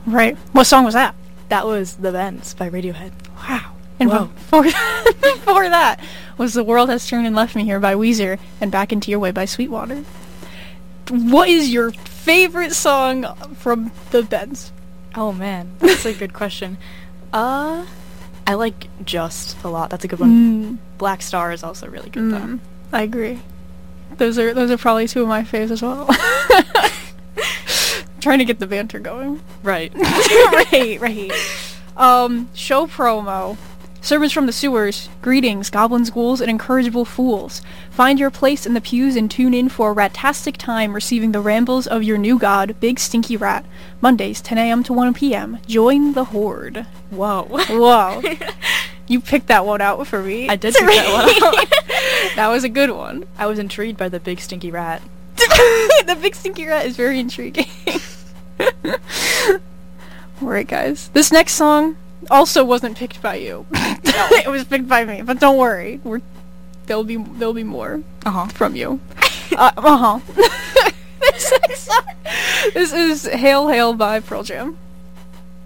Right. What song was that? That was The Bends by Radiohead. Wow. And Whoa. before that was The World Has Turned and Left Me Here by Weezer and Back Into Your Way by Sweetwater. What is your favorite song from The Bends? Oh man, that's a good question. I like Just a lot. That's a good one. Black Star is also really good though. I agree. Those are probably two of my faves as well. Trying to get the banter going. Right. right. Show promo. Servants from the sewers, greetings, goblins, ghouls, and incorrigible fools. Find your place in the pews and tune in for a rat-tastic time receiving the rambles of your new god, Big Stinky Rat. Mondays, 10 a.m. to 1 p.m. Join the Horde. Whoa. Whoa. You picked that one out for me. I did pick that one out. That was a good one. I was intrigued by the Big Stinky Rat. The Big Stinky Rat is very intriguing. Alright, guys. This next song also wasn't picked by you. No, it was picked by me. But don't worry, there'll be more from you. This next song, this is "Hail Hail" by Pearl Jam.